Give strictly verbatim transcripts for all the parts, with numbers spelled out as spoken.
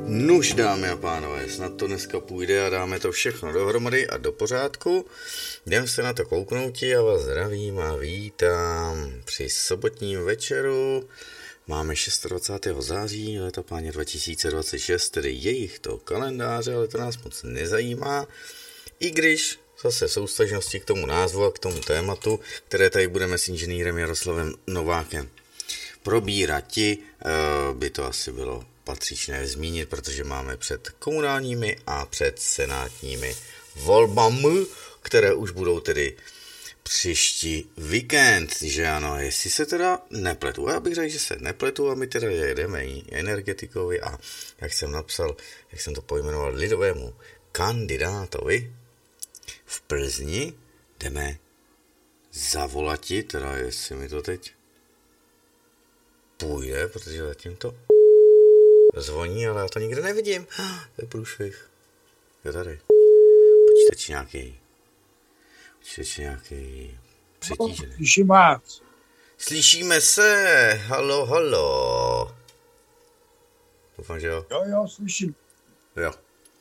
Nuž, dámy a pánové, snad to dneska půjde a dáme to všechno dohromady a do pořádku. Jdem se na to kouknouti a vás zdravím a vítám při sobotním večeru. Máme dvacátého šestého září, letopláně dva tisíce dvacet šest, tedy jejich to kalendáře, ale to nás moc nezajímá. I když zase soustažnosti k tomu názvu a k tomu tématu, které tady budeme s inženýrem Jaroslavem Novákem probírati, by to asi bylo patřičné zmínit, protože máme před komunálními a před senátními volbami, které už budou tedy příští víkend, že ano, jestli se teda nepletu, já bych řekl, že se nepletu a my teda jedeme energetikovi a jak jsem napsal, jak jsem to pojmenoval, lidovému kandidátovi v Plzni jdeme zavolati, teda jestli mi to teď půjde, protože zatím to zvoní, ale já to nikde nevidím. To je průšvih. Je tady. Počítač nějaký. Počítač nějaký přetížený. Slyším vás. Slyšíme se. Halo, halo. Doufám, že jo. Jo, jo, slyším. Jo.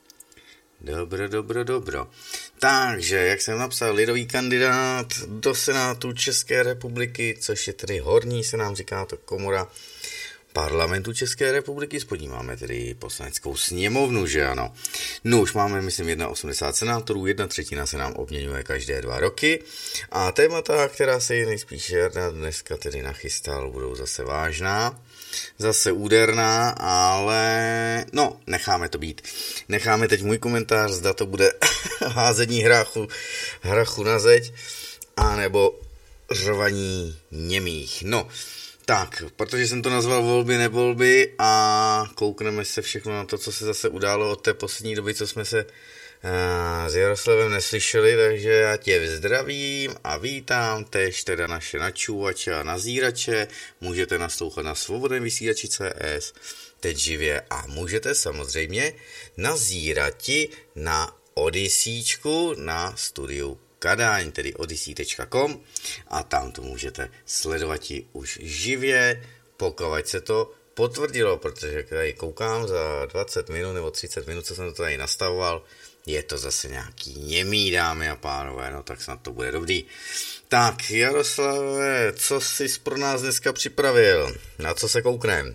Dobro, dobro, dobro. Takže, jak jsem napsal, lidový kandidát do Senátu České republiky, což je tedy horní, se nám říká to komora Parlamentu České republiky, spodní máme tedy poslaneckou sněmovnu, že ano. No už máme, myslím, osmdesát jedna senátorů, jedna třetina se nám obměňuje každé dva roky a témata, která se nejspíš dneska tedy nachystal, budou zase vážná, zase úderná, ale no, necháme to být. Necháme teď můj komentář, zda to bude házení hrachu, hrachu na zeď, anebo řvaní němých. No, tak, protože jsem to nazval volby, nevolby a koukneme se všechno na to, co se zase událo od té poslední doby, co jsme se uh, s Jaroslavem neslyšeli, takže já tě zdravím a vítám tež teda naše načůvače a nazírače, můžete naslouchat na svobodném vysílači C S, teď živě a můžete samozřejmě nazírati na Odysíčku na studiu Kadaň, tedy odyssey tečka com a tam to můžete sledovat i už živě, pokud se to potvrdilo, protože tady koukám za dvacet minut nebo třicet minut, co jsem to tady nastavoval, je to zase nějaký němý, dámy a pánové, no tak snad to bude dobrý. Tak Jaroslave, co jsi pro nás dneska připravil? Na co se koukneme?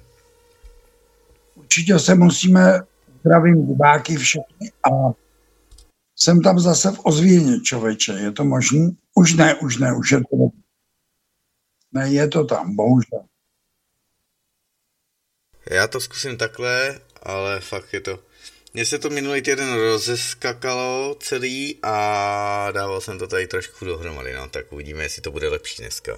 Určitě se musíme, zdravím diváky všechny a jsem tam zase v ozvěně, člověče, je to možný? Už ne, už ne, už je to ne, je to tam, bohužel. Já to zkusím takhle, ale fakt je to, mně se to minulý týden rozeskakalo celý a dával jsem to tady trošku dohromady, no, tak uvidíme, jestli to bude lepší dneska.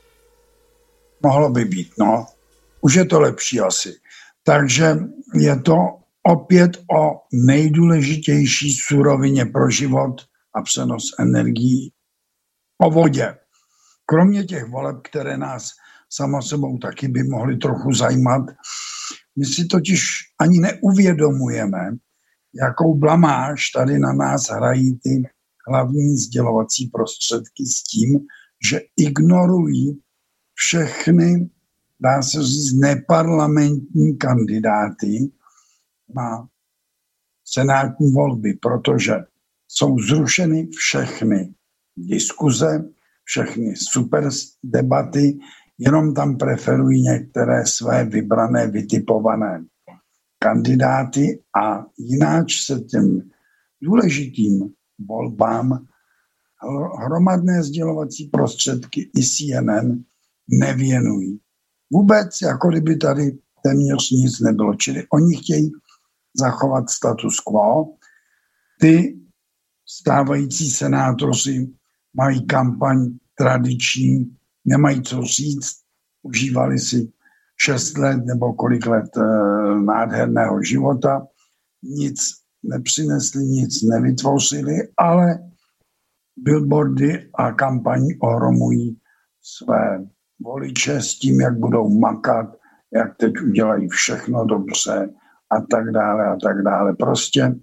Mohlo by být, no, už je to lepší asi. Takže je to opět o nejdůležitější surovině pro život a přenos energií, o vodě. Kromě těch voleb, které nás samo sebou taky by mohly trochu zajímat, my si totiž ani neuvědomujeme, jakou blamáž tady na nás hrají ty hlavní sdělovací prostředky s tím, že ignorují všechny, dá se říct, neparlamentní kandidáty na senátní volby, protože jsou zrušeny všechny diskuze, všechny super debaty, jenom tam preferují některé své vybrané, vytipované kandidáty a jináč se těm důležitým volbám hromadné sdělovací prostředky i C N N nevěnují. Vůbec, jako kdyby tady téměř nic nebylo. Čili oni chtějí zachovat status quo. Ty stávající senátoři mají kampaň tradiční, nemají co říct, užívali si šest let nebo kolik let e, nádherného života, nic nepřinesli, nic nevytvořili, ale billboardy a kampaň ohromují své voliče s tím, jak budou makat, jak teď udělají všechno dobře a tak dále a tak dále. Prostě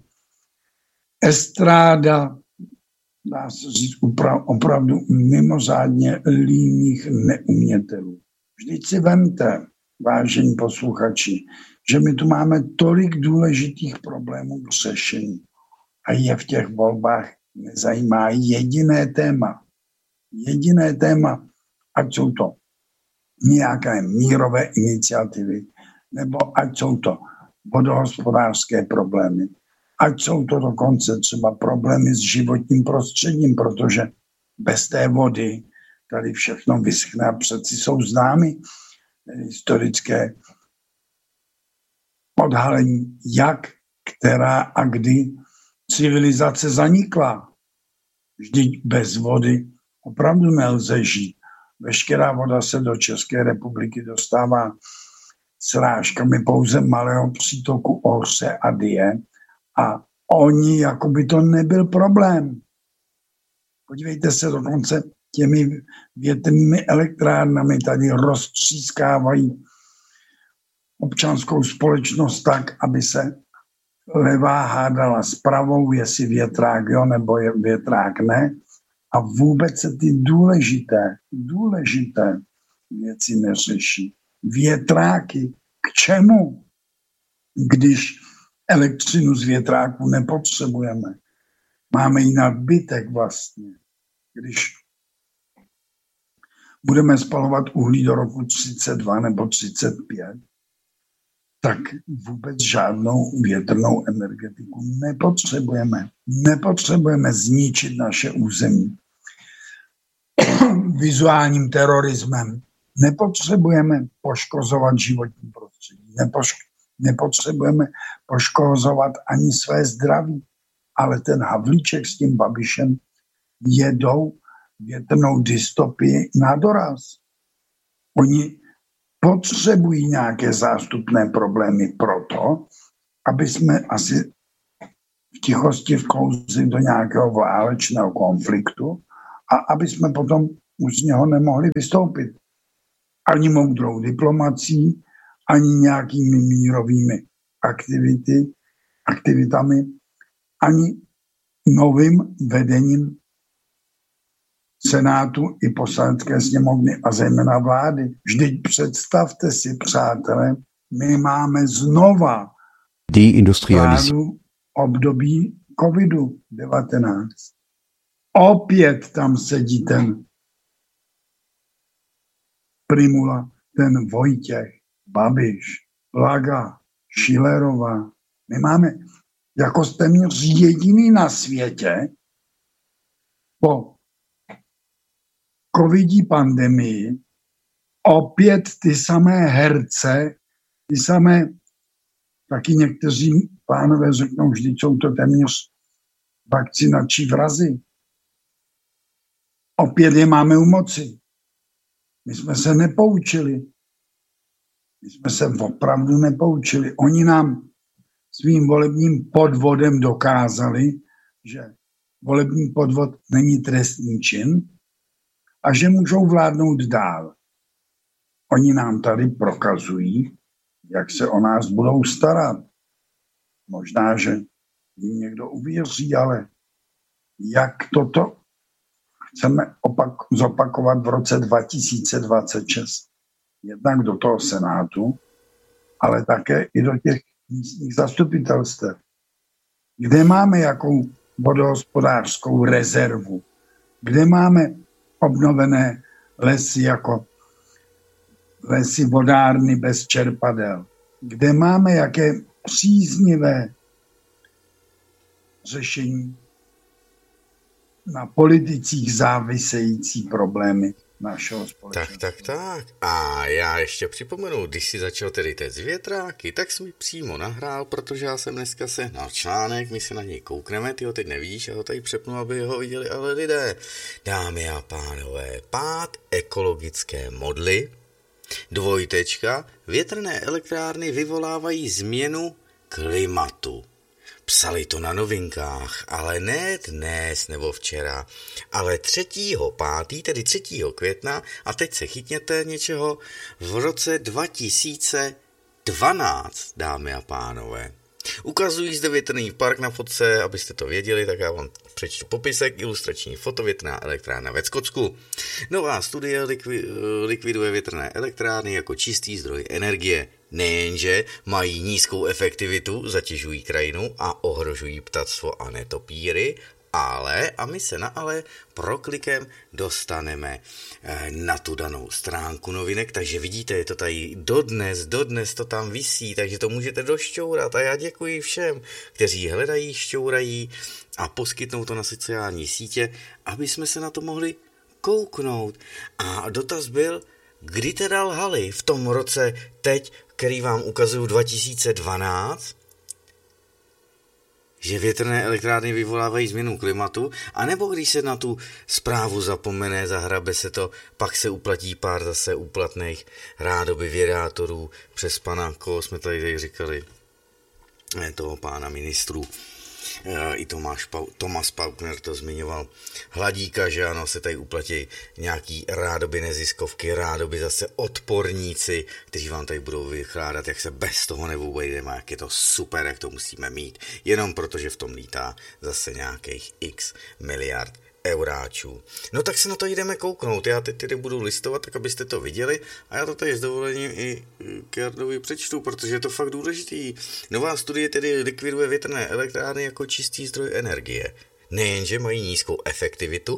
estráda, dá se říct, opravdu mimořádně líných neumětelů. Vždyť si vemte, vážení posluchači, že my tu máme tolik důležitých problémů k řešení. A je v těch volbách nezajímá jediné téma. Jediné téma, ať jsou to nějaké mírové iniciativy, nebo ať jsou to vodohospodářské problémy, ať jsou to dokonce třeba problémy s životním prostředím, protože bez té vody tady všechno vyschne a přeci jsou známy historické odhalení, jak, která a kdy civilizace zanikla. Vždyť bez vody opravdu nelze žít. Veškerá voda se do České republiky dostává srážkami pouze malého přítoku Ohře a Dyje a oni, jako by to nebyl problém. Podívejte se, dokonce těmi větrnými elektrárnami tady roztřískávají občanskou společnost tak, aby se levá hádala s pravou, jestli větrák jo, nebo je větrák ne. A vůbec se ty důležité, důležité věci neřeší. Větráky k čemu, když elektřinu z větráku nepotřebujeme? Máme ji nadbytek vlastně. Když budeme spalovat uhlí do roku třicet dva nebo třicet pět, tak vůbec žádnou větrnou energetiku nepotřebujeme. Nepotřebujeme zničit naše území vizuálním terorismem. Nepotřebujeme poškozovat životní prostředí. Nepoš- nepotřebujeme poškozovat ani své zdraví. Ale ten Havlíček s tím Babišem jedou větrnou dystopii na doraz. Oni potřebují nějaké zástupné problémy proto, aby jsme asi v tichosti vklouzli do nějakého válečného konfliktu a aby jsme potom už z něho nemohli vystoupit. Ani moudrou diplomací, ani nějakými mírovými aktivity, aktivitami, ani novým vedením Senátu i Poslanecké sněmovny a zejména vlády. Vždyť představte si, přátelé, my máme znova vládu období covidu devatenáct. Opět tam sedí ten Primula, ten Vojtěch, Babiš, Plaga, Schillerová. My máme jako téměř jediný na světě po covidí pandemii opět ty samé herce, ty samé, taky někteří pánové řeknou, vždyť jsou to téměř vakcinační vrazy. Opět je máme u moci. My jsme se nepoučili. My jsme se opravdu nepoučili. Oni nám svým volebním podvodem dokázali, že volební podvod není trestný čin a že můžou vládnout dál. Oni nám tady prokazují, jak se o nás budou starat. Možná, že jim někdo uvěří, ale jak toto chceme opak, zopakovat v roce dva tisíce dvacet šest. Jednak do toho Senátu, ale také i do těch místních zastupitelstev. Kde máme jakou vodohospodářskou rezervu? Kde máme obnovené lesy jako lesy vodárny bez čerpadel? Kde máme jaké příznivé řešení na politicích závisející problémy našeho společenství? Tak, tak, tak. A já ještě připomenu, když si začal tedy teď z větráky, tak jsi mi přímo nahrál, protože já jsem dneska sehnal článek, my se na něj koukneme, ty ho teď nevidíš, já ho tady přepnu, aby ho viděli ale lidé. Dámy a pánové, pád ekologické modly, dvojtečka, větrné elektrárny vyvolávají změnu klimatu. Psali to na Novinkách, ale ne dnes nebo včera, ale třetího pátého, tedy třetího května, a teď se chytněte něčeho, v roce dva tisíce dvanáct, dámy a pánové. Ukazují zde větrný park na fotce, abyste to věděli, tak já vám přečtu popisek, ilustrační foto, větrná elektrárna ve Skotsku. Nová studie likvi, likviduje větrné elektrárny jako čistý zdroj energie. Nejenže mají nízkou efektivitu, zatěžují krajinu a ohrožují ptactvo a netopíry, ale, a my se na ale proklikem dostaneme na tu danou stránku novinek, takže vidíte, je to tady dodnes, dodnes to tam visí, takže to můžete došťourat a já děkuji všem, kteří hledají, šťourají a poskytnou to na sociální sítě, aby jsme se na to mohli kouknout. A dotaz byl, kdy teda lhali v tom roce teď, který vám ukazuju dva tisíce dvanáct, že větrné elektrárny vyvolávají změnu klimatu, anebo když se na tu zprávu zapomene, zahrabe se to, pak se uplatí pár zase úplatných rádoby vědátorů přes pana, koho jsme tady říkali, toho pána ministrů. I Tomáš, Tomas Paukner to zmiňoval, Hladíka, že ano, se tady uplatí nějaký rádoby neziskovky, rádoby zase odporníci, kteří vám tady budou vychládat, jak se bez toho neobejdeme, jak je to super, jak to musíme mít, jenom protože v tom lítá zase nějakých x miliard euráčů. No tak se na to jdeme kouknout, já teď tedy budu listovat, tak abyste to viděli a já to tady s dovolením i k Jardovi přečtu, protože je to fakt důležitý. Nová studie tedy likviduje větrné elektrárny jako čistý zdroj energie. Nejenže mají nízkou efektivitu,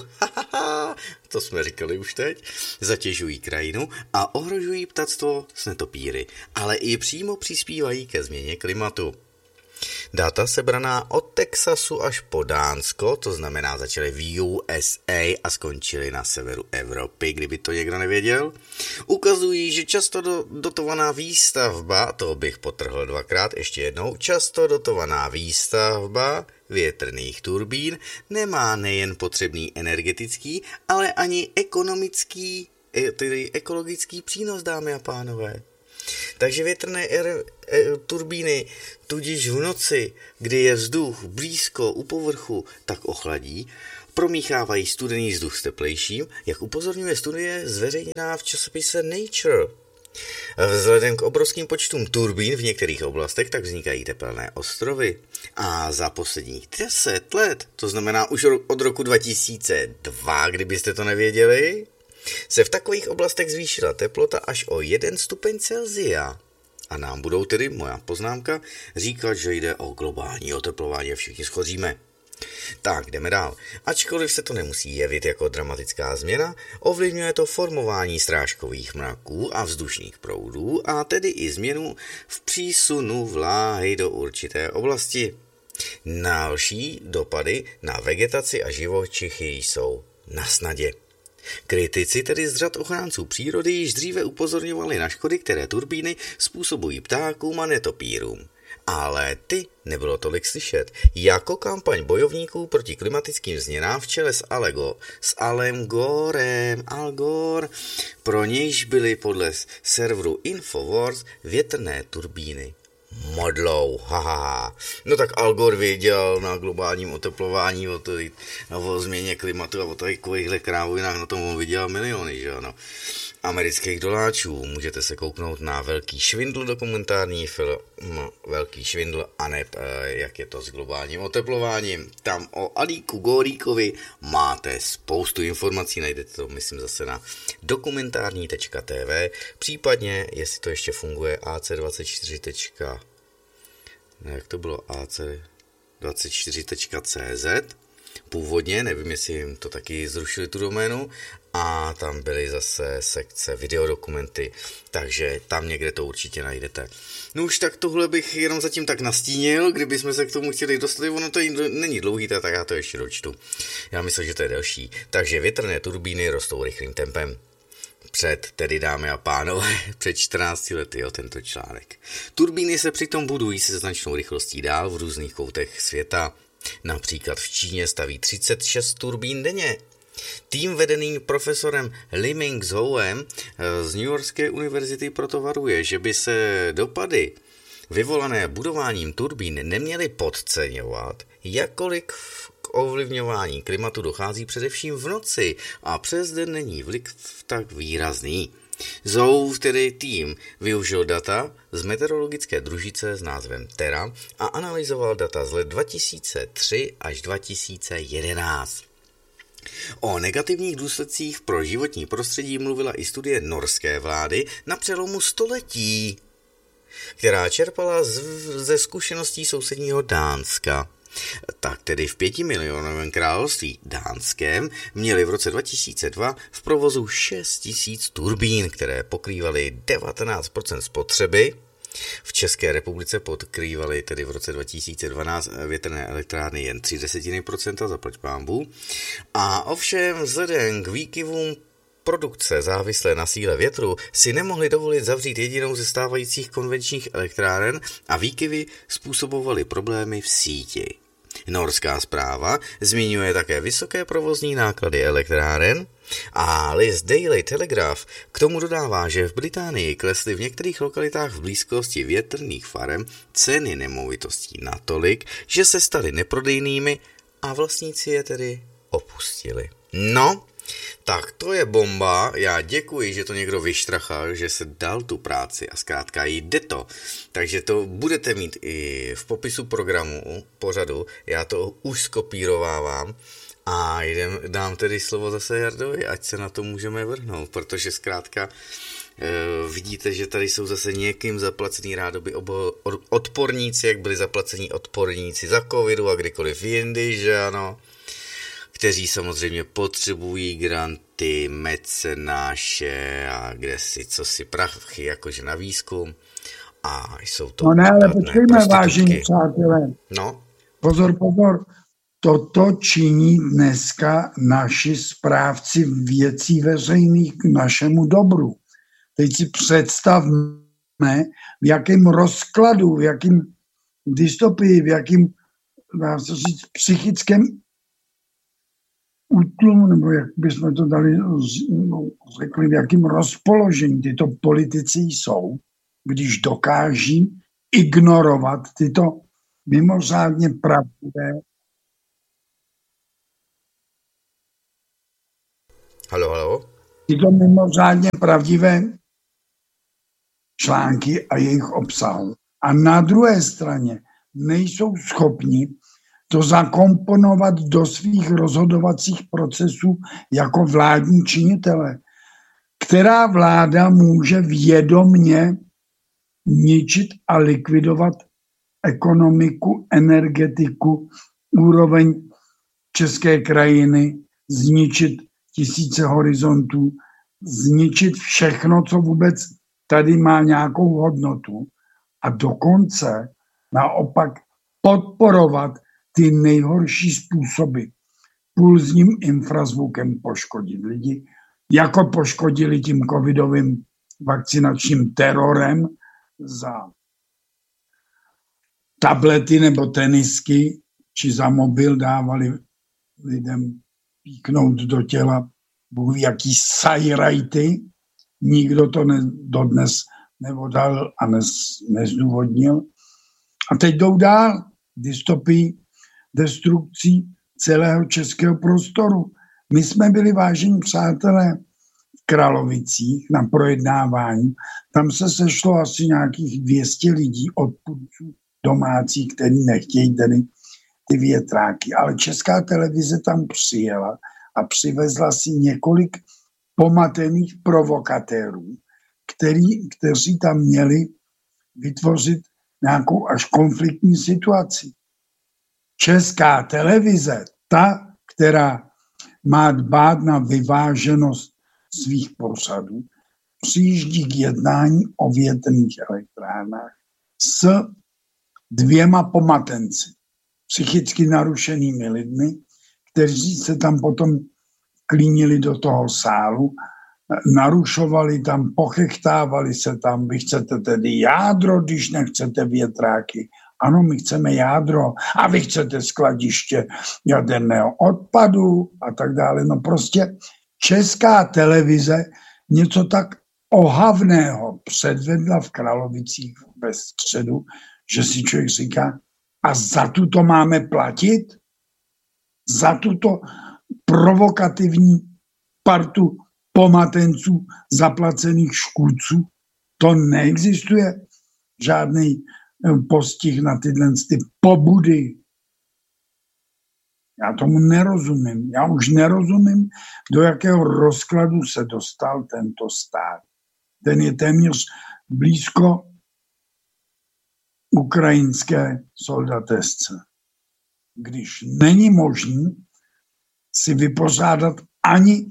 to jsme říkali už teď, zatěžují krajinu a ohrožují ptactvo s netopíry, ale i přímo přispívají ke změně klimatu. Data sebraná od Texasu až po Dánsko, to znamená začaly v U S A a skončily na severu Evropy, kdyby to někdo nevěděl, ukazují, že často do, dotovaná výstavba, to bych podtrhl dvakrát, ještě jednou, často dotovaná výstavba větrných turbín nemá nejen potřebný energetický, ale ani ekonomický, tedy ekologický přínos, dámy a pánové. Takže větrné er, er, turbíny tudíž v noci, kdy je vzduch blízko u povrchu, tak ochladí, promíchávají studený vzduch s teplejším, jak upozorňuje studie zveřejněná v časopise Nature. Vzhledem k obrovským počtům turbín v některých oblastech tak vznikají tepelné ostrovy. A za posledních deset let, to znamená už od roku dva tisíce dva, kdybyste to nevěděli, se v takových oblastech zvýšila teplota až o jeden stupeň Celsia. A nám budou tedy, moja poznámka, říkat, že jde o globální oteplování a všichni schoříme. Tak, jdeme dál. Ačkoliv se to nemusí jevit jako dramatická změna, ovlivňuje to formování srážkových mraků a vzdušných proudů a tedy i změnu v přísunu vláhy do určité oblasti. Další dopady na vegetaci a živočichy jsou na snadě. Kritici tedy z řad ochránců přírody již dříve upozorňovali na škody, které turbíny způsobují ptákům a netopírům. Ale ty nebylo tolik slyšet. Jako kampaň bojovníků proti klimatickým změnám v čele s, Alego, s Alem Gorem, Al Gore, pro nějž byly podle serveru Infowars větrné turbíny modlou, haha. No tak Al Gore věděl na globálním oteplování, o, tady, o změně klimatu a o takovýchhle krávovinách, na tom on vydělal miliony, že ano, amerických doláčů. Můžete se kouknout na Velký švindl, dokumentární film Velký švindl, a ne jak je to s globálním oteplováním. Tam o Alíku Goríkovi máte spoustu informací, najdete to, myslím, zase na dokumentární tečka té vé, případně, jestli to ještě funguje, A C dvacet čtyři. Ne, jak to bylo, A C dvacet čtyři tečka cé zet. Původně, nevím, jestli jim to taky zrušili tu doménu, a tam byly zase sekce videodokumenty, takže tam někde to určitě najdete. No už tak tohle bych jenom zatím tak nastínil, kdybychom se k tomu chtěli dostat, ono to není dlouhý, tak já to ještě dočtu. Já myslím, že to je delší. Takže větrné turbíny rostou rychlým tempem. Před, tedy dámy a pánové, před čtrnácti lety, jo, tento článek. Turbíny se přitom budují se značnou rychlostí dál v různých koutech světa. Například v Číně staví třicet šest turbín denně. Tým vedený profesorem Liming Zhouem z New Yorkské univerzity proto varuje, že by se dopady vyvolané budováním turbín neměly podceňovat, jakkoliv k ovlivňování klimatu dochází především v noci a přes den není vliv tak výrazný. Zouf, tedy tým, využil data z meteorologické družice s názvem Terra a analyzoval data z let dva tisíce tři až dva tisíce jedenáct. O negativních důsledcích pro životní prostředí mluvila i studie norské vlády na přelomu století, která čerpala z, ze zkušeností sousedního Dánska. Tak tedy v pětimilionovém království dánském měli v roce dva tisíce dva v provozu šest tisíc turbín, které pokrývaly devatenáct procent spotřeby. V České republice pokrývaly tedy v roce dva tisíce dvanáct větrné elektrárny jen tři desetiny procenta, zaplať pánbů. A ovšem vzhledem k výkyvům produkce závislé na síle větru si nemohli dovolit zavřít jedinou ze stávajících konvenčních elektráren a výkyvy způsobovaly problémy v síti. Norská zpráva zmiňuje také vysoké provozní náklady elektráren a list Daily Telegraph k tomu dodává, že v Británii klesly v některých lokalitách v blízkosti větrných farem ceny nemovitostí natolik, že se staly neprodejnými a vlastníci je tedy opustili. No, tak to je bomba, já děkuji, že to někdo vyštrachal, že se dal tu práci a zkrátka jde to. Takže to budete mít i v popisu programu, pořadu, já to už skopírovávám a jdem, dám tedy slovo zase Jardovi, ať se na to můžeme vrhnout, protože zkrátka e, vidíte, že tady jsou zase někým zaplacený rádoby obo, odporníci, jak byli zaplacení odporníci za covidu a kdykoliv jindy, že ano, kteří samozřejmě potřebují granty, mecenáše a kde si, co si prachy, jakože na výzkum. A jsou to... No ne, ale počkejme, vážení přátelé. No. Pozor, pozor. Toto činí dneska naši správci věcí veřejných k našemu dobru. Teď si představme, v jakém rozkladu, v jakém dystopii, v jakém, dá se říct, psychickém útlumu, nebo jak bychom to dali, no, řekli, v jakém rozpoložení tyto politici jsou, když dokáží ignorovat tyto mimořádně pravdivé. Halo, halo. Tyto mimořádně pravdivé články a jejich obsahu. A na druhé straně nejsou schopni to zakomponovat do svých rozhodovacích procesů jako vládní činitele. Která vláda může vědomně ničit a likvidovat ekonomiku, energetiku, úroveň české krajiny, zničit tisíce horizontů, zničit všechno, co vůbec tady má nějakou hodnotu a dokonce naopak podporovat ty nejhorší způsoby pulzním infrazvukem poškodit lidi, jako poškodili tím covidovým vakcinačním terorem za tablety nebo tenisky, či za mobil dávali lidem píknout do těla bůh jaký sajrajty. Nikdo to ne, dodnes nevodal a nez, nezdůvodnil. A teď jdou dál dystopii, destrukcí celého českého prostoru. My jsme byli, vážení přátelé, v Kralovicích na projednávání. Tam se sešlo asi nějakých dvě stě lidí, odpůrců domácí, který nechtějí tedy ty větráky. Ale Česká televize tam přijela a přivezla si několik pomatených provokatérů, který, kteří tam měli vytvořit nějakou až konfliktní situaci. Česká televize, ta, která má dbát na vyváženost svých pořadů, přijíždí k jednání o větrných elektrárnách s dvěma pomatenci, psychicky narušenými lidmi, kteří se tam potom klínili do toho sálu, narušovali tam, pochechtávali se tam, vy chcete tedy jádro, když nechcete větráky. Ano, my chceme jádro a vy chcete skladiště jaderného odpadu a tak dále. No prostě Česká televize něco tak ohavného předvedla v Kralovicích ve středu, že si člověk říká, a za tuto máme platit? Za tuto provokativní partu pomatenců, zaplacených škůdců. To neexistuje žádný postih na tyhle ty pobudy. Já tomu nerozumím. Já už nerozumím, do jakého rozkladu se dostal tento stát. Ten je téměř blízko ukrajinské soldatesce. Když není možné si vypořádat ani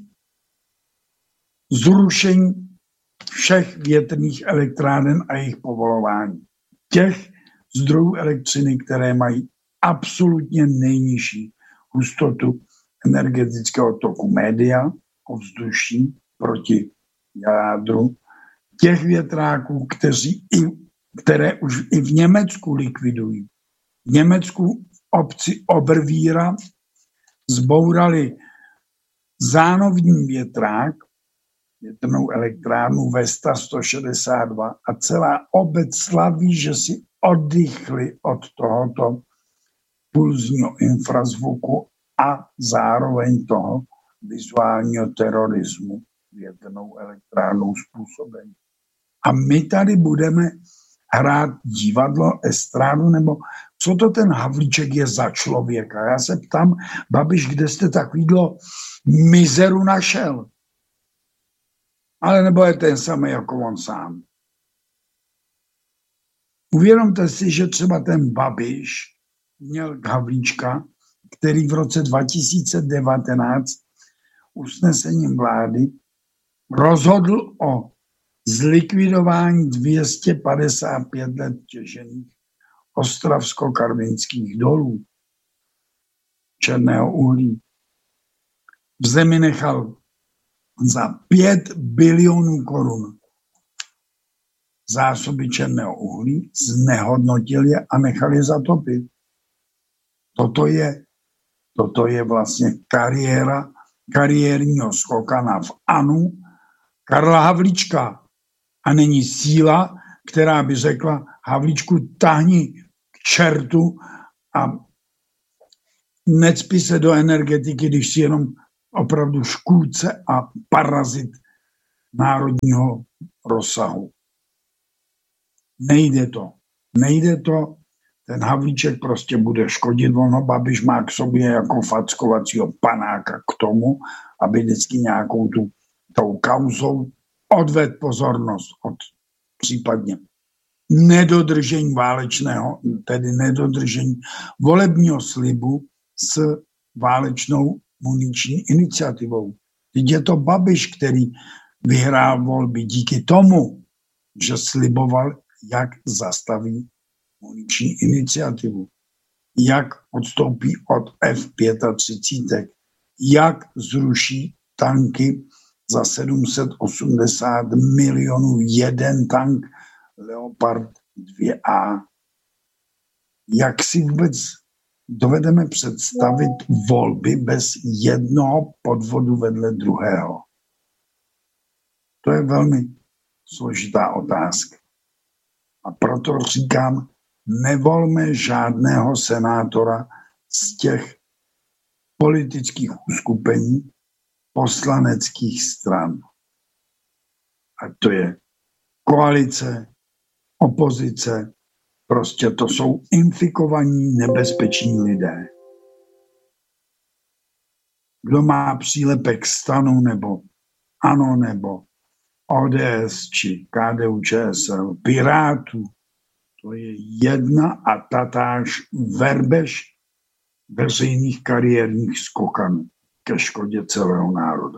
zrušení všech větrných elektráren a jejich povolování. Těch zdrojů elektřiny, které mají absolutně nejnižší hustotu energetického toku média, ovzduší proti jádru, těch větráků, kteří i, které už i v Německu likvidují. V Německu obci Obervíra zbourali zánovní větrák, větrnou elektrárnu Vesta sto šedesát dva a celá obec slaví, že si oddychli od tohoto pulzního infrazvuku a zároveň toho vizuálního terorismu větrnou elektrárnou způsobení. A my tady budeme hrát divadlo, estrádu, nebo co to ten Havlíček je za člověka? Já se ptám, Babiš, kde jste takovýhle mizeru našel? Ale nebo je ten samý jako on sám? Uvědomte si, že třeba ten Babiš měl Havlíčka, který v roce dva tisíce devatenáct usnesením vlády rozhodl o zlikvidování dvě stě padesát pět let těžených ostravsko-karvinských dolů černého uhlí. V zemi nechal za pět bilionů korun zásoby černého uhlí, znehodnotil je a nechal je zatopit. Toto je, toto je vlastně kariéra, kariérního skokana v ANO Karla Havlíčka. A není síla, která by řekla Havlíčku, tahni k čertu a necpi se do energetiky, když si jenom opravdu škůdce a parazit národního rozsahu. Nejde to. Nejde to. Ten Havlíček prostě bude škodit. Ono Babiš má k sobě jako fackovacího panáka k tomu, aby vždycky nějakou tu, tou kauzou odved pozornost od případně nedodržení válečného, tedy nedodržení volebního slibu s válečnou muniční iniciativou. Teď je to Babiš, který vyhrál volby díky tomu, že sliboval, jak zastaví muniční iniciativu, jak odstoupí od F třicet pět, jak zruší tanky za sedm set osmdesát milionů jeden tank Leopard dva A. Jak si vůbec dovedeme představit volby bez jednoho podvodu vedle druhého? To je velmi složitá otázka. A proto říkám, nevolme žádného senátora z těch politických uskupení poslaneckých stran. A to je koalice, opozice, prostě to jsou infikovaní, nebezpeční lidé. Kdo má přílepek stanu nebo ANO nebo O D S či K D U Č S L, Pirátů, to je jedna a tatáž verbež veřejných kariérních skokanů ke škodě celého národa.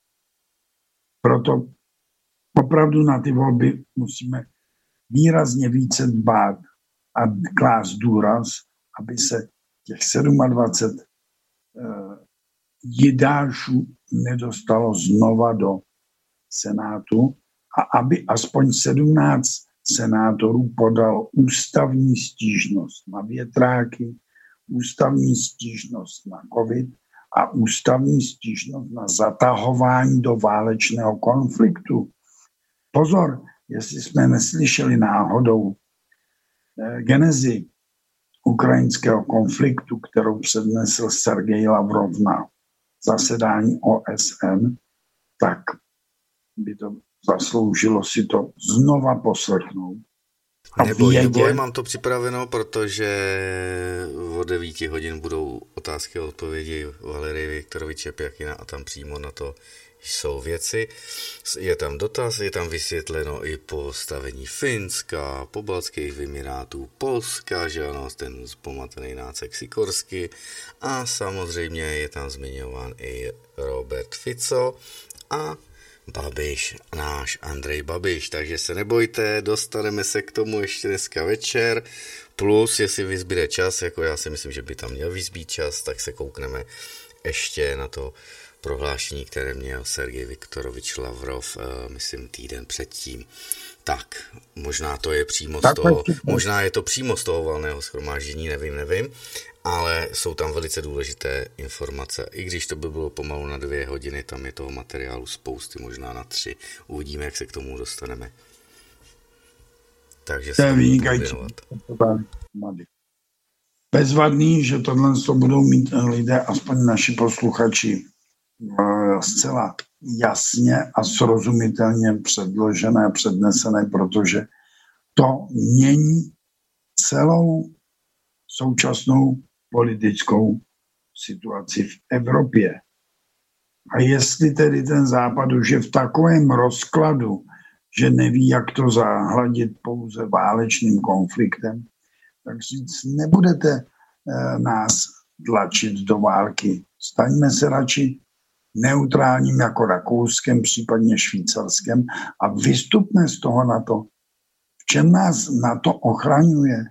Proto opravdu na ty volby musíme výrazně více dbát a klást důraz, aby se těch dvacet sedm uh, jidášů nedostalo znova do Senátu a aby aspoň sedmnáct senátorů podal ústavní stížnost na větráky, ústavní stížnost na covid a ústavní stížnost na zatahování do válečného konfliktu. Pozor, jestli jsme neslyšeli náhodou genezi ukrajinského konfliktu, kterou přednesl Sergej Lavrov na zasedání O S N, tak by to zasloužilo si to znova poslechnout. Neboj, neboj, mám to připraveno, protože od devíti hodin budou otázky a odpovědi Valerie Viktoroviče Pjakina a tam přímo na to jsou věci. Je tam dotaz, je tam vysvětleno i postavení Finska, Pobaltských Vymirátů, Polska, že ano, ten zpomatený nácek Sikorsky a samozřejmě je tam zmiňován i Robert Fico a Babiš, náš Andrej Babiš, takže se nebojte, dostaneme se k tomu ještě dneska večer, plus jestli vyzbíde čas, jako já si myslím, že by tam měl vyzbít čas, tak se koukneme ještě na to prohlášení, které měl Sergej Viktorovič Lavrov, myslím týden předtím. Tak, možná to je přímo z toho, možná je to přímo z toho valného shromáždění, nevím, nevím, ale jsou tam velice důležité informace. I když to by bylo pomalu na dvě hodiny, tam je toho materiálu spousty, možná na tři. Uvidíme, jak se k tomu dostaneme. Takže se vynikající. Bezvadný, že tohle budou mít lidé, aspoň naši posluchači, zcela jasně a srozumitelně předložené, přednesené, protože to mění celou současnou politickou situaci v Evropě. A jestli tedy ten Západ už je v takovém rozkladu, že neví, jak to zahladit pouze válečným konfliktem, tak říct, nebudete eh, nás tlačit do války. Staňme se radši neutrálním jako Rakouskem, případně Švýcarskem a vystupme z toho na to. V čem nás na to ochraňuje?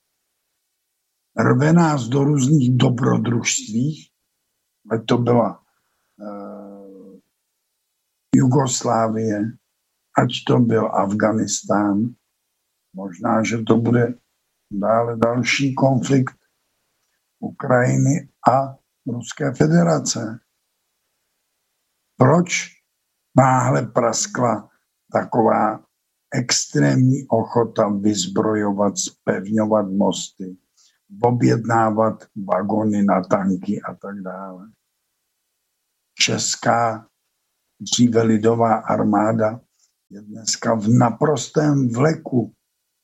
Rve nás do různých dobrodružství, ať to byla uh, Jugoslávie, ať to byl Afganistán, možná, že to bude dále další konflikt Ukrajiny a Ruské federace. Proč náhle praskla taková extrémní ochota vyzbrojovat, zpevňovat mosty, objednávat vagony na tanky a tak dále? Česká dříve lidová armáda je dneska v naprostém vleku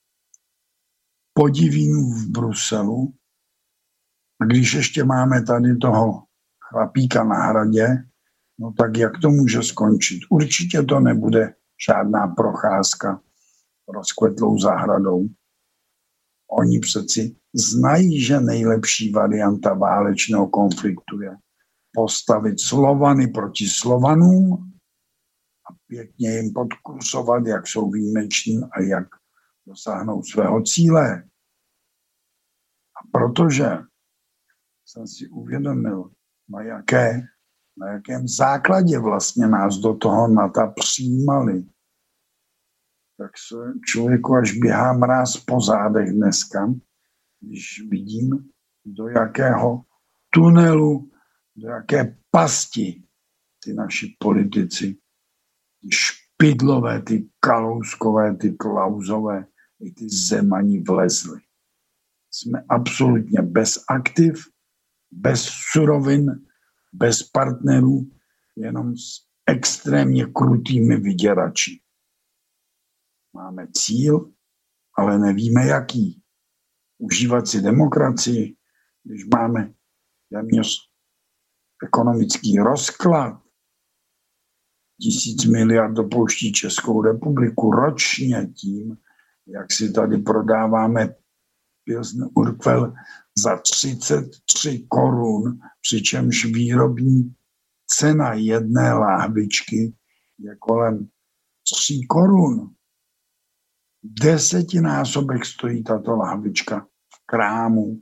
podivínů v Bruselu. A když ještě máme tady toho chlapíka na hradě, no tak jak to může skončit? Určitě to nebude žádná procházka rozkvetlou zahradou. Oni přeci znají, že nejlepší varianta válečného konfliktu je postavit Slovany proti Slovanům a pěkně jim podkursovat, jak jsou výjimeční a jak dosáhnou svého cíle. A protože jsem si uvědomil, na, jaké, na jakém základě vlastně nás do toho NATO přijímali, tak se člověku až běhá mráz po zádech dneska, když vidím, do jakého tunelu, do jaké pasti ty naši politici, ty Špidlové, ty Kalouskové, ty Klausové, i ty Zemani vlezli. Jsme absolutně bez aktiv, bez surovin, bez partnerů, jenom s extrémně krutými vyděrači. Máme cíl, ale nevíme jaký. Užívat si demokracii, když máme téměř ekonomický rozklad, tisíc miliard dopouští Českou republiku ročně tím, jak si tady prodáváme Pilsner Urquell za třicet tři korun, přičemž výrobní cena jedné láhvičky je kolem tří korun. Desetinásobek stojí tato lahvička v krámu.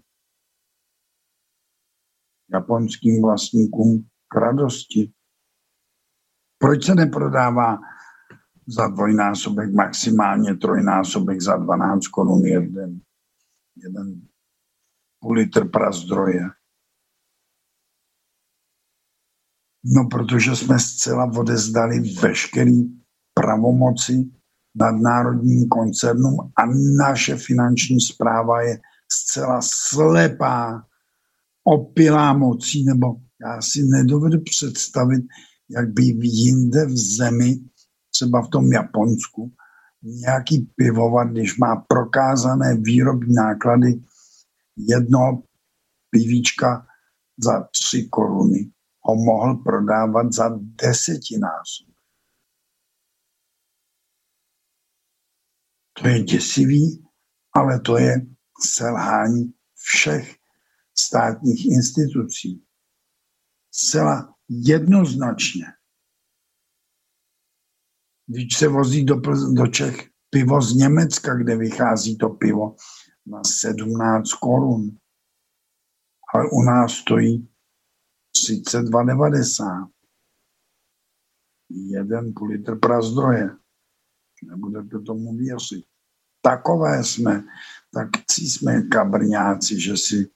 Japonským vlastníkům k radosti. Proč se neprodává za dvojnásobek, maximálně trojnásobek za dvanáct korun jeden, jeden půl litr prazdroje? No, protože jsme zcela odezdali veškerý pravomoci nadnárodním koncernům a naše finanční správa je zcela slepá, opilá mocí, nebo já si nedovedu představit, jak by jinde v zemi třeba v tom Japonsku, nějaký pivovar, když má prokázané výrobní náklady jednoho pivíčka za tři koruny, ho mohl prodávat za desetinásob. To je děsivý, ale to je selhání všech státních institucí. Zcela jednoznačně. Když se vozí do, do Čech pivo z Německa, kde vychází to pivo na sedmnáct korun, ale u nás stojí třicet dva devadesát. Jeden půl litr prazdroje. Nebudete tomu věřit. Takové jsme, tak jsme kabrňáci, že si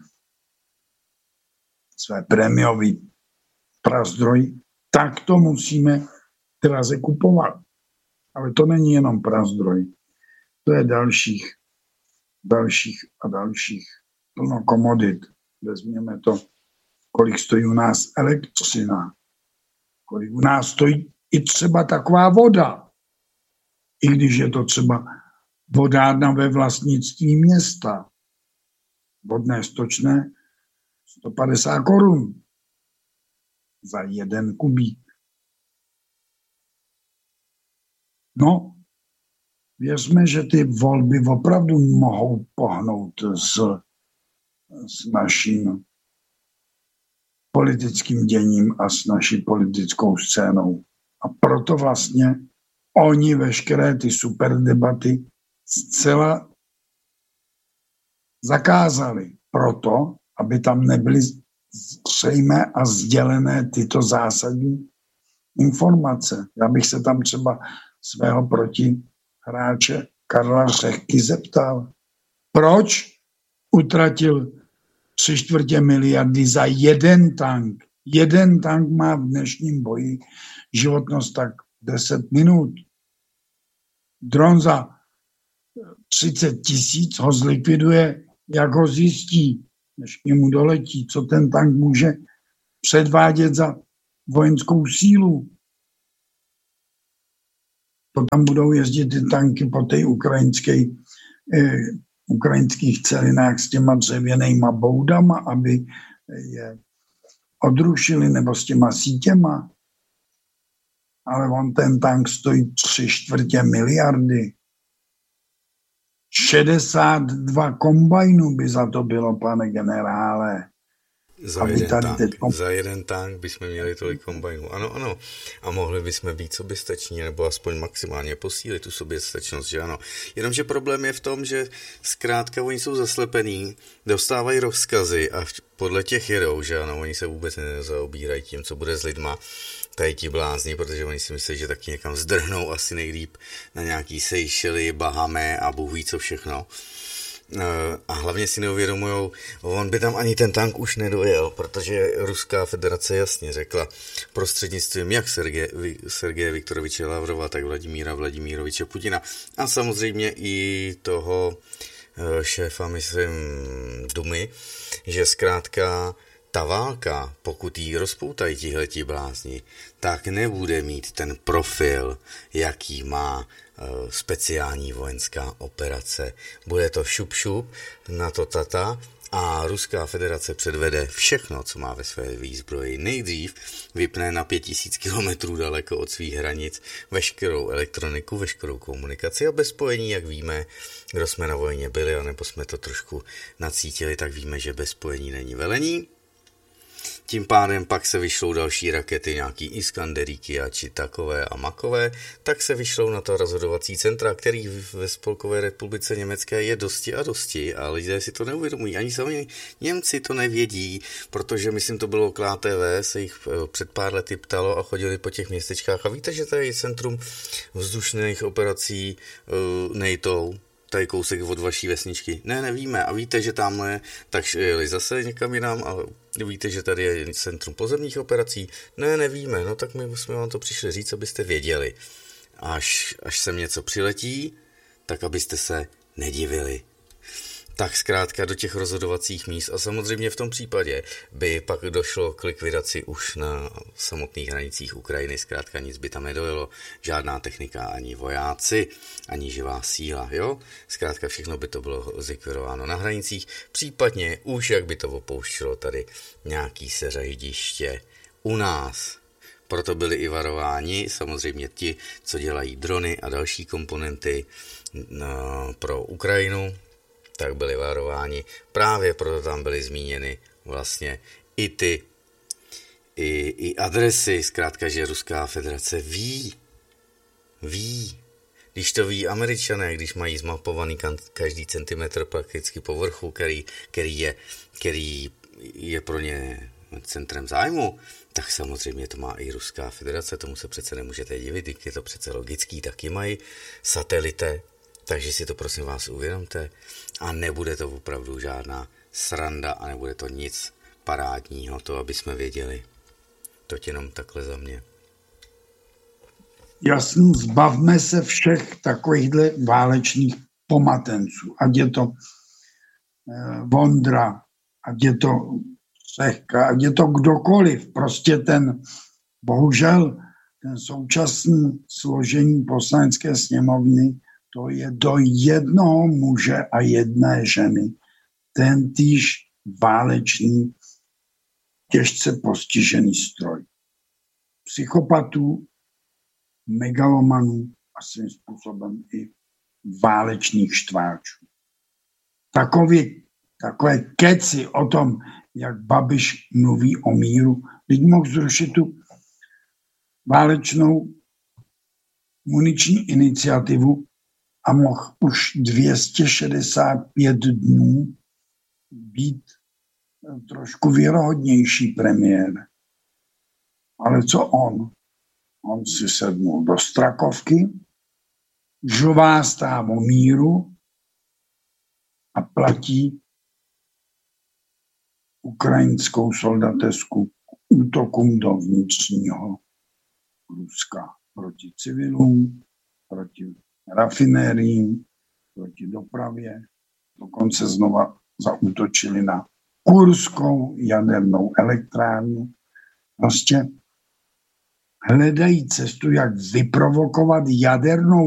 své prémiový prazdroj, tak to musíme draze kupovat. Ale to není jenom prazdroj. To je dalších, dalších a dalších plno komodit. Vezměme to, kolik stojí u nás elektřina, kolik u nás stojí i třeba taková voda. I když je to třeba vodárna ve vlastnictví města. Vodné stočné sto padesát korun za jeden kubík. No, věřme, že ty volby opravdu mohou pohnout s, s naším politickým děním a s naší politickou scénou. A proto vlastně oni veškeré ty super debaty zcela zakázali. Proto, aby tam nebyly zřejmé a sdělené tyto zásadní informace. Já bych se tam třeba svého protihráče Karla Řehky zeptal, proč utratil tři čtvrtě miliardy za jeden tank. Jeden tank má v dnešním boji životnost tak deset minut. Dron za třicet tisíc ho zlikviduje, jak ho zjistí, než k němu doletí, co ten tank může předvádět za vojenskou sílu. To tam budou jezdit ty tanky po té ukrajinské, eh, ukrajinských celinách s těma dřevěnejma boudama, aby je odrušili, nebo s těma sítěma. Ale on ten tank stojí tři čtvrtě miliardy. šedesát dva kombajnů by za to bylo, pane generále. Za jeden, tank, teďko... za jeden tank bychom měli tolik kombajnů. Ano, ano. A mohli bychom být soběstační, nebo aspoň maximálně posílit tu soběstačnost, že ano. Jenomže problém je v tom, že zkrátka oni jsou zaslepení, dostávají rozkazy a podle těch jedou, že ano, oni se vůbec nezaobírají tím, co bude s lidma, tady ti blázni, protože oni si myslí, že taky někam zdrhnou asi nejlíp na nějaký Seychely, Bahamy a Bůh ví co všechno. A hlavně si neuvědomujou, on by tam ani ten tank už nedojel, protože Ruská federace jasně řekla prostřednictvím jak Sergeje, Sergeje Viktoroviče Lavrova, tak Vladimíra Vladimíroviče Putina a samozřejmě i toho šéfa, myslím, Dumy, že zkrátka ta válka, pokud ji rozpoutají tihleti blázni, tak nebude mít ten profil, jaký má speciální vojenská operace. Bude to šup šup na to tata a Ruská federace předvede všechno, co má ve své výzbroji. Nejdřív vypne na pět tisíc kilometrů daleko od svých hranic veškerou elektroniku, veškerou komunikaci a bez spojení, jak víme, kdo jsme na vojně byli, anebo jsme to trošku nacítili, tak víme, že bez spojení není velení. Tím pádem pak se vyšlou další rakety, nějaký Iskanderíky a či takové a makové, tak se vyšlou na to rozhodovací centra, který ve Spolkové republice Německé je dosti a dosti a lidé si to neuvědomují. Ani sami Němci to nevědí, protože myslím to bylo K T V, se jich před pár lety ptalo a chodili po těch městečkách a víte, že tady je centrum vzdušných operací uh, NATO, tady kousek od vaší vesničky. Ne, nevíme. A víte, že tamhle tak jeli zase někam jinam a víte, že tady je centrum pozemních operací. Ne, nevíme. No tak my jsme vám to přišli říct, abyste věděli. Až, až sem něco přiletí, tak abyste se nedivili. tak zkrátka do těch rozhodovacích míst a samozřejmě v tom případě by pak došlo k likvidaci už na samotných hranicích Ukrajiny, zkrátka nic by tam nedojelo, žádná technika, ani vojáci, ani živá síla, jo? Zkrátka všechno by to bylo zlikvidováno na hranicích, případně už jak by to opouštělo tady nějaký seřadiště u nás. Proto byli i varováni samozřejmě ti, co dělají drony a další komponenty no, pro Ukrajinu, tak byli varováni. Právě proto tam byly zmíněny vlastně i ty i, i adresy, zkrátka, že Ruská federace ví, ví, když to ví Američané, když mají zmapovaný každý centimetr prakticky povrchu, který, který, je, který je pro ně centrem zájmu, tak samozřejmě to má i Ruská federace, tomu se přece nemůžete divit, je to přece logický, taky mají satelité, takže si to prosím vás uvědomte a nebude to opravdu žádná sranda a nebude to nic parádního, to aby jsme věděli. To jenom takhle za mě. Jasně, zbavme se všech takovýchhle válečných pomatenců, ať je to eh, Vondra, ať je to Sehka, ať je to kdokoliv, prostě ten, bohužel, ten současný složení poslanecké sněmovny, to je do jednoho muže a jedné ženy. Ten týž válečný, těžce postižený stroj. Psychopatů, megalomanů a svým způsobem i válečných štváčů. Takový, takové keci o tom, jak Babiš mluví o míru, teď mohl zrušit tu válečnou muniční iniciativu a mohl už dvě stě šedesát pět dnů být trošku věrohodnější premiér. Ale co on? On si sednul do Strakovky, žváská o míru a platí ukrajinskou soldatesku útokům do vnitřního Ruska proti civilům, proti rafinériím, proti dopravě. Dokonce znova zaútočili na kurskou jadernou elektrárnu. Prostě hledají cestu, jak vyprovokovat jadernou